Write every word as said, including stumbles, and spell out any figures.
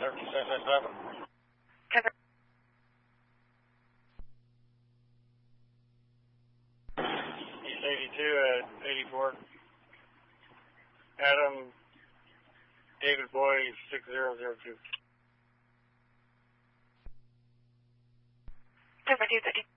seven. Cover. East eighty-two at eighty-four. Adam, David Boy, six zero zero two. Cover two thirty.